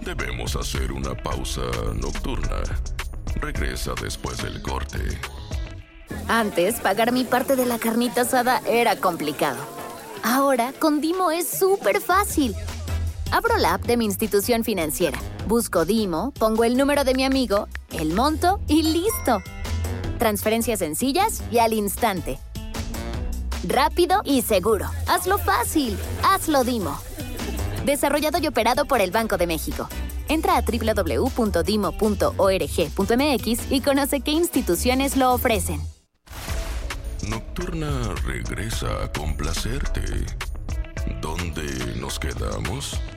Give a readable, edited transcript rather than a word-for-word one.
Debemos hacer una pausa nocturna. Regresa después del corte. Antes, pagar mi parte de la carnita asada era complicado. Ahora, con Dimo es súper fácil. Abro la app de mi institución financiera, busco Dimo, pongo el número de mi amigo, el monto y ¡listo! Transferencias sencillas y al instante. Rápido y seguro. Hazlo fácil. Hazlo Dimo. Desarrollado y operado por el Banco de México. Entra a www.dimo.org.mx y conoce qué instituciones lo ofrecen. Nocturna regresa a complacerte. ¿Dónde nos quedamos?